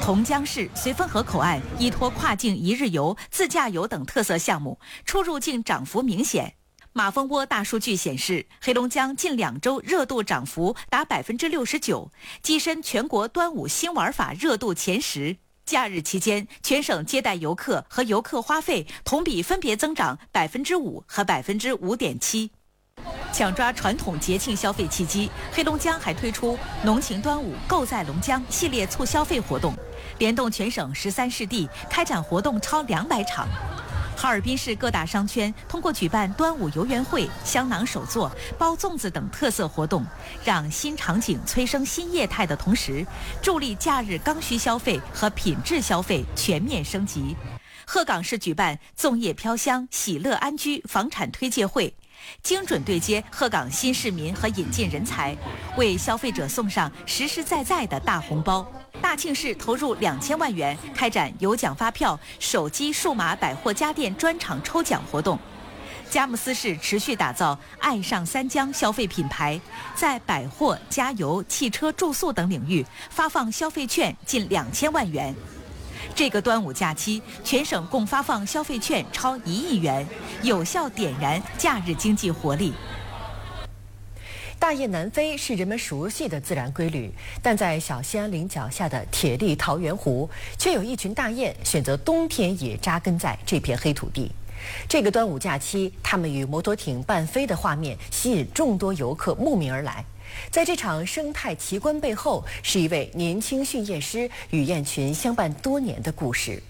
同江市绥芬河口岸依托跨境一日游、自驾游等特色项目，出入境涨幅明显。马蜂窝大数据显示，黑龙江近2周热度涨幅达69%，跻身全国端午新玩法热度前10。假日期间，全省接待游客和游客花费同比分别增长5%和5.7%。抢抓传统节庆消费契机，黑龙江还推出“浓情端午，购在龙江”系列促消费活动，联动全省13市地开展活动超200场。哈尔滨市各大商圈通过举办端午游园会、香囊手作、包粽子等特色活动，让新场景催生新业态的同时，助力假日刚需消费和品质消费全面升级。鹤岗市举办粽叶飘香、喜乐安居房产推介会，精准对接鹤岗新市民和引进人才，为消费者送上实实在在的大红包。大庆市投入2000万元开展有奖发票、手机、数码百货家电专场抽奖活动。佳木斯市持续打造爱上三江消费品牌，在百货、加油、汽车、住宿等领域发放消费券近2000万元。这个端午假期，全省共发放消费券超1亿元，有效点燃假日经济活力。 大雁南飞是人们熟悉的自然规律，但在小兴安岭脚下的铁力桃源湖，却有一群大雁选择冬天也扎根在这片黑土地。这个端午假期，它们与摩托艇伴飞的画面吸引众多游客慕名而来。在这场生态奇观背后，是一位年轻驯燕师与雁群相伴多年的故事。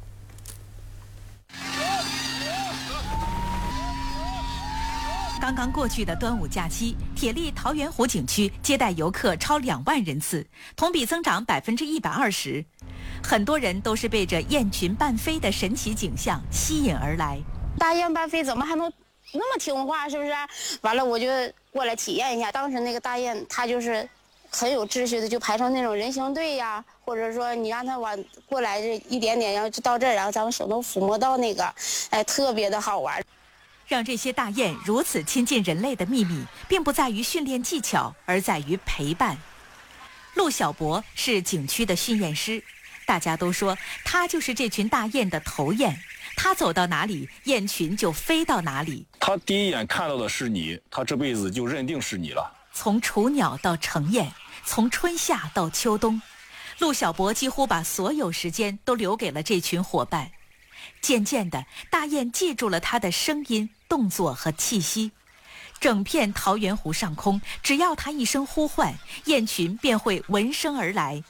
刚刚过去的端午假期，铁力桃源湖景区接待游客超2万人次，同比增长120%。很多人都是被这雁群伴飞的神奇景象吸引而来。 大雁伴飞怎么还能那么听话？是不是？完了我就过来体验一下。当时那个大雁，它就是很有秩序的，就排成那种人行队呀，或者说你让它往过来这一点点，然后就到这儿，然后咱们手能抚摸到那个，特别的好玩。 让这些大雁如此亲近人类的秘密，并不在于训练技巧，而在于陪伴。陆小博是景区的驯燕师，大家都说他就是这群大雁的头雁，他走到哪里，雁群就飞到哪里。 他第一眼看到的是你，他这辈子就认定是你了。 从雏鸟到成雁，从春夏到秋冬，陆小博几乎把所有时间都留给了这群伙伴。渐渐的，大雁记住了他的声音、动作和气息。整片桃源湖上空，只要他一声呼唤，雁群便会闻声而来。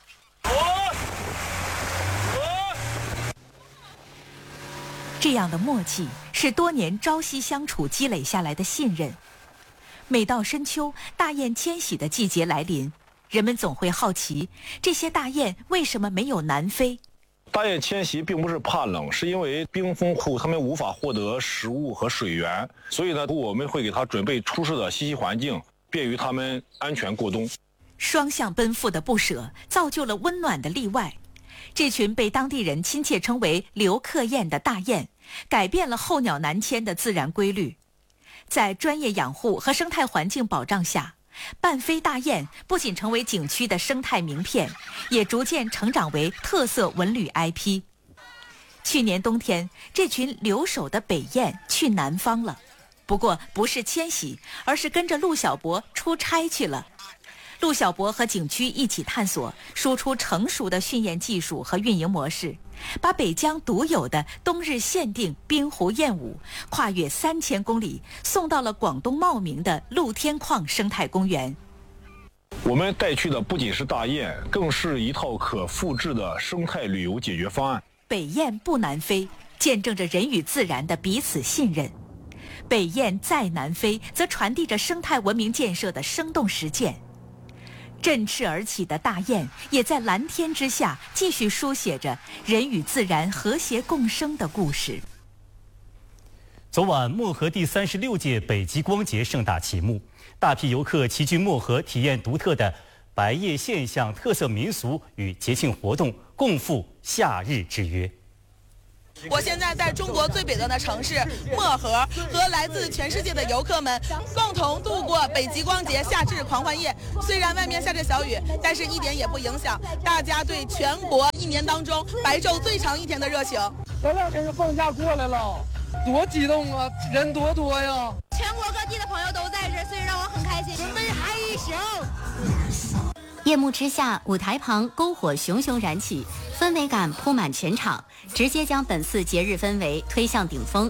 这样的默契是多年朝夕相处积累下来的信任。每到深秋，大雁迁徙的季节来临，人们总会好奇，这些大雁为什么没有南飞？ 大雁迁徙并不是怕冷，是因为冰封后它们无法获得食物和水源，所以呢，我们会给它准备舒适的栖息环境，便于它们安全过冬。 双向奔赴的不舍，造就了温暖的例外。这群被当地人亲切称为留客雁的大雁，改变了候鸟南迁的自然规律。在专业养护和生态环境保障下，伴飞大雁不仅成为景区的生态名片，也逐渐成长为特色文旅 IP。去年冬天，这群留守的北雁去南方了，不过不是迁徙，而是跟着陆小博出差去了。陆小博和景区一起探索，输出成熟的训练技术和运营模式，把北疆独有的冬日限定冰湖燕舞跨越3000公里，送到了广东茂名的露天矿生态公园。 我们带去的不仅是大雁，更是一套可复制的生态旅游解决方案。 北雁不南飞，见证着人与自然的彼此信任；北雁再南飞，则传递着生态文明建设的生动实践。振翅而起的大雁，也在蓝天之下继续书写着人与自然和谐共生的故事。 昨晚，漠河第36届北极光节盛大启幕，大批游客齐聚漠河，体验独特的白夜现象、特色民俗与节庆活动，共赴夏日之约。 我现在在中国最北端的城市漠河，和来自全世界的游客们共同度过北极光节夏至狂欢夜。虽然外面下着小雨，但是一点也不影响大家对全国1 年当中白昼最长一天的热情。 前2天就放假过来了，多激动啊，人多呀！ 全国各地的朋友都在这，所以让我很开心。准备嗨一宿。 夜幕之下，舞台旁篝火熊熊燃起，氛围感铺满全场，直接将本次节日氛围推向顶峰。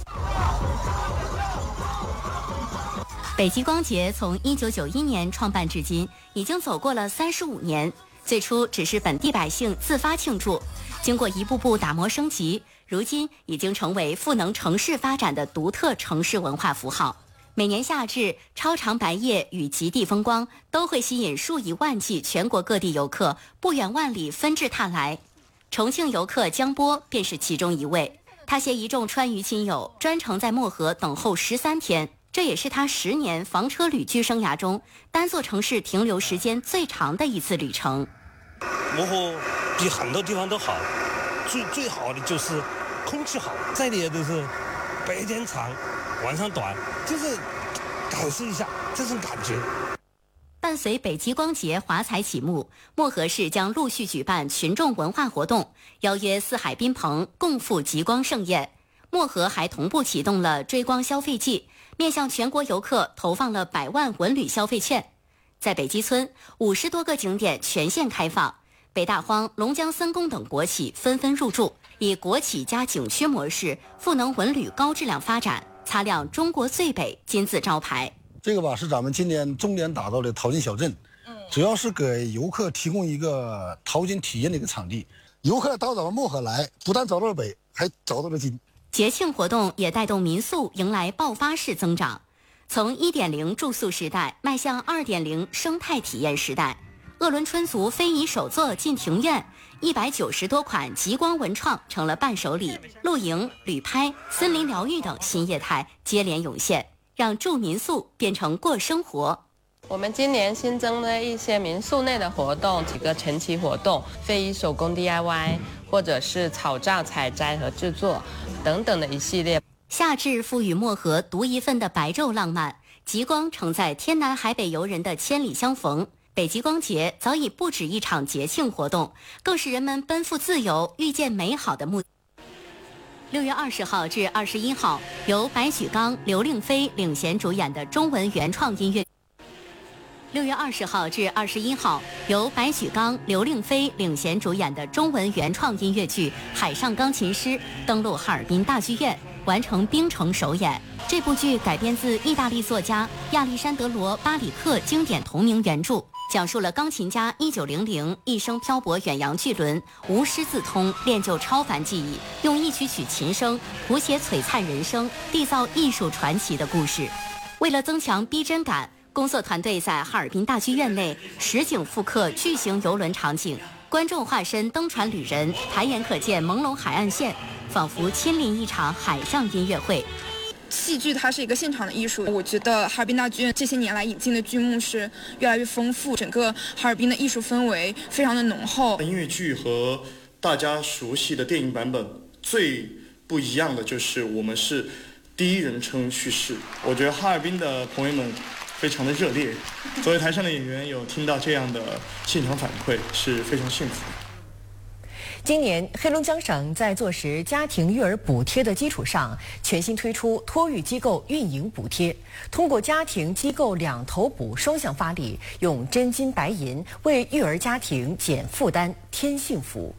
北极光节从1991年创办至今，已经走过了35年。最初只是本地百姓自发庆祝，经过一步步打磨升级，如今已经成为赋能城市发展的独特城市文化符号。每年夏至，超长白夜与极地风光都会吸引数以万计全国各地游客不远万里纷至沓来。重庆游客江波便是其中一位，他携一众川渝亲友专程在漠河等候13天，这也是他10年房车旅居生涯中单座城市停留时间最长的一次旅程。 漠河比很多地方都好，最好的就是空气好，再的都是白天长晚上短，就是感受一下这种感觉。 伴随北极光节华彩启幕，漠河市将陆续举办群众文化活动，邀约四海宾朋共赴极光盛宴。漠河还同步启动了追光消费季，面向全国游客投放了100万文旅消费券。在北极村50多个景点全线开放，北大荒、龙江森宫等国企纷纷入驻，以国企加景区模式赋能文旅高质量发展，擦亮中国最北金字招牌。 这个是咱们今年重点打造的淘金小镇，主要是给游客提供一个淘金体验的一个场地。游客到咱们漠河来，不但找到了北，还找到了金。 节庆活动也带动民宿迎来爆发式增长，从 1.0 住宿时代迈向 2.0 生态体验时代。鄂伦春族非遗手作进庭院，190多款极光文创成了伴手礼，露营、旅拍、森林疗愈等新业态接连涌现，让住民宿变成过生活。 我们今年新增了一些民宿内的活动，几个晨起活动，非遗手工 DIY， 或者是草榨采摘和制作等等的一系列。 夏至赋予漠河独一份的白昼浪漫，极光承载天南海北游人的千里相逢。北极光节早已不止一场节庆活动，更是人们奔赴自由、遇见美好的目的。6月20号至21号，由白举纲、刘令飞领衔主演的中文原创音乐。6月20号至21号，由白举纲、刘令飞领衔主演的中文原创音乐剧《海上钢琴师》登陆哈尔滨大剧院，完成冰城首演。这部剧改编自意大利作家亚历山德罗·巴里克经典同名原著，讲述了钢琴家1900一生漂泊远洋巨轮，无师自通练就超凡技艺，用一曲曲琴声谱写璀璨人生、缔造艺术传奇的故事。为了增强逼真感，工作团队在哈尔滨大剧院内实景复刻巨型邮轮场景，观众化身登船旅人，抬眼可见朦胧海岸线，仿佛亲临一场海上音乐会。 戏剧它是一个现场的艺术，我觉得哈尔滨大剧院这些年来引进的剧目是越来越丰富，整个哈尔滨的艺术氛围非常的浓厚。 音乐剧和大家熟悉的电影版本最不一样的就是我们是第一人称叙事，我觉得哈尔滨的朋友们非常的热烈，作为台上的演员有听到这样的现场反馈是非常幸福的。 今年黑龙江省在坐实家庭育儿补贴的基础上，全新推出托育机构运营补贴，通过家庭机构两头补双向发力，用真金白银为育儿家庭减负担添幸福。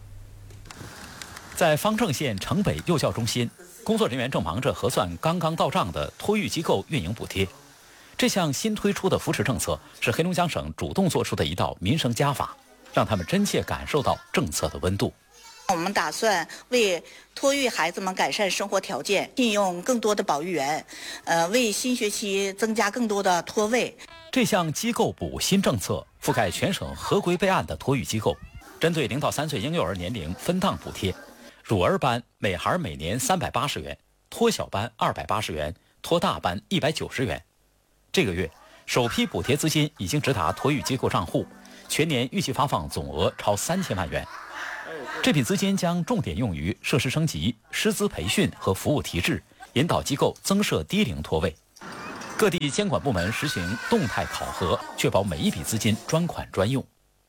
在方正县城北幼教中心，工作人员正忙着核算刚刚到账的托育机构运营补贴。这项新推出的扶持政策是黑龙江省主动做出的一道民生加法，让他们真切感受到政策的温度。 我们打算为托育孩子们改善生活条件，聘用更多的保育员，为新学期增加更多的托位。 这项机构补新政策覆盖全省合规备案的托育机构，针对0到3岁婴幼儿年龄分档补贴，乳儿班每孩每年380元，托小班280元，托大班190元。这个月，首批补贴资金已经直达托育机构账户，全年预计发放总额超3000万元。这笔资金将重点用于设施升级、师资培训和服务提质，引导机构增设低龄托位。各地监管部门实行动态考核，确保每一笔资金专款专用。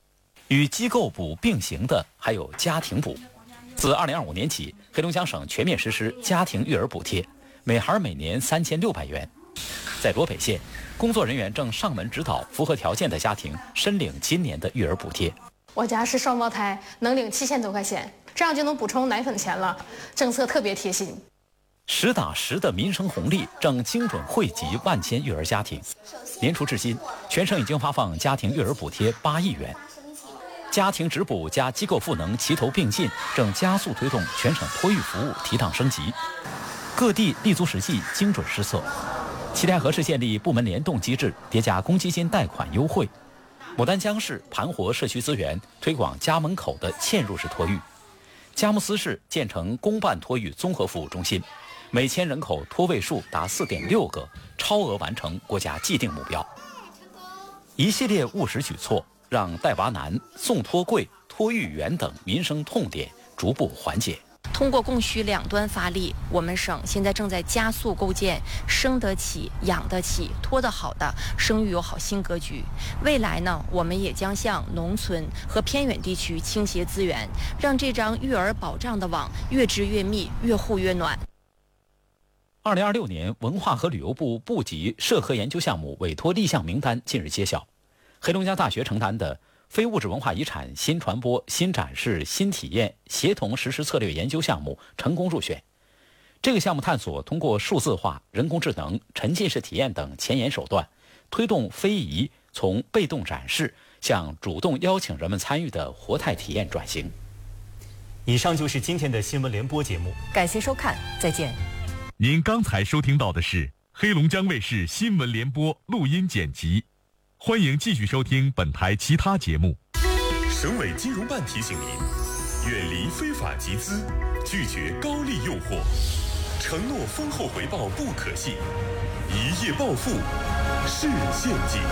与机构补并行的还有家庭补。自2025年起，黑龙江省全面实施家庭育儿补贴，每孩每年3600元。在罗北县，工作人员正上门指导符合条件的家庭申领今年的育儿补贴。 我家是双胞胎，能领7000多块钱，这样就能补充奶粉钱了，政策特别贴心。 实打实的民生红利正精准惠及万千育儿家庭。年初至今，全省已经发放家庭育儿补贴8亿元。家庭直补加机构赋能齐头并进，正加速推动全省托育服务提档升级。各地立足实际，精准施策。七台河市建立部门联动机制，叠加公积金贷款优惠。牡丹江市盘活社区资源，推广家门口的嵌入式托育。佳木斯市建成公办托育综合服务中心，每千人口托位数达4.6个，超额完成国家既定目标。一系列务实举措，让带娃难、送托贵、托育远等民生痛点逐步缓解。 通过供需两端发力，我们省现在正在加速构建生得起、养得起、托得好的生育友好新格局。未来呢，我们也将向农村和偏远地区倾斜资源，让这张育儿保障的网越织越密、越护越暖。 2026年文化和旅游部部级社科研究项目委托立项名单近日揭晓，黑龙江大学承担的非物质文化遗产新传播、新展示、新体验协同实施策略研究项目成功入选。这个项目探索通过数字化、人工智能、沉浸式体验等前沿手段，推动非遗从被动展示向主动邀请人们参与的活态体验转型。 以上就是今天的新闻联播节目， 感谢收看，再见。 您刚才收听到的是黑龙江卫视新闻联播录音剪辑。欢迎继续收听本台其他节目。 省委金融办提醒您：远离非法集资，拒绝高利诱惑，承诺丰厚回报不可信，一夜暴富是陷阱。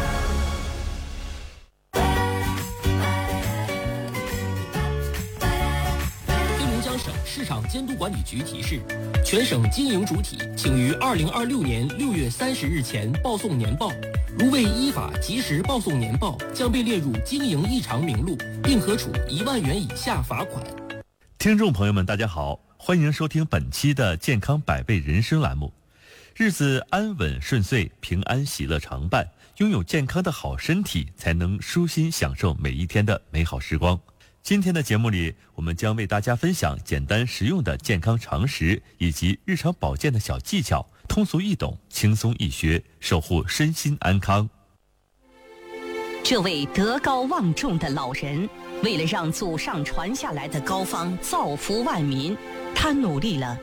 黑龙江省市场监督管理局提示：全省经营主体请于2026年6月30日前报送年报。如未依法及时报送年报，将被列入经营异常名录，并可处1万元以下罚款。 听众朋友们，大家好，欢迎收听本期的健康百倍人生栏目。日子安稳顺遂，平安喜乐常伴，拥有健康的好身体，才能舒心享受每一天的美好时光。今天的节目里，我们将为大家分享简单实用的健康常识以及日常保健的小技巧，通俗易懂，轻松易学，守护身心安康。 这位德高望重的老人，为了让祖上传下来的膏方造福万民，他努力了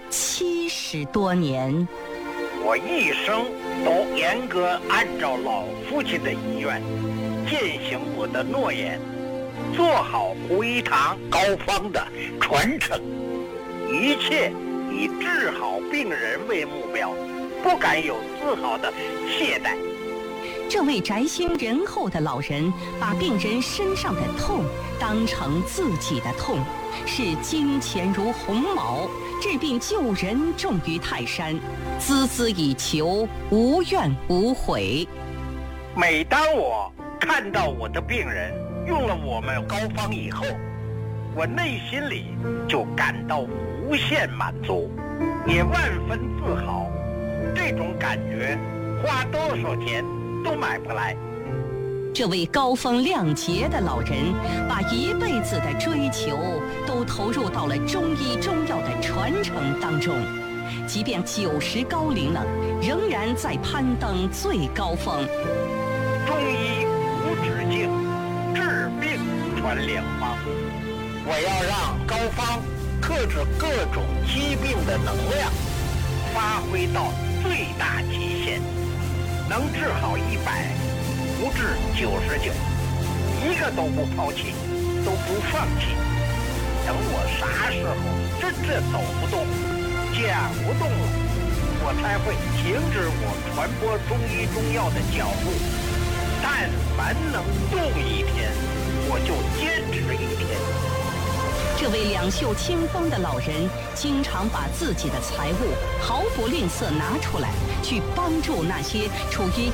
70多年。 我一生都严格按照老父亲的遗愿，践行我的诺言，做好胡一堂膏方的传承，一切以治好病人为目标，不敢有丝毫的懈怠。 这位宅心仁厚的老人，把病人身上的痛当成自己的痛，视金钱如鸿毛，治病救人重于泰山，孜孜以求，无怨无悔。 每当我看到我的病人用了我们膏方以后，我内心里就感到无限满足，也万分自豪。这种感觉花多少钱都买不来。 这位高风亮节的老人，把一辈子的追求都投入到了中医中药的传承当中，即便90高龄了，仍然在攀登最高峰。 中医无止境，治病传良方。我要让膏方克制各种疾病的能量发挥到最大极限，能治好100，不治99，一个都不抛弃，都不放弃。等我啥时候真正走不动、讲不动了，我才会停止我传播中医中药的脚步。但凡能动一天，我就坚持一天。 这位两袖清风的老人，经常把自己的财物毫不吝啬拿出来，去帮助那些处于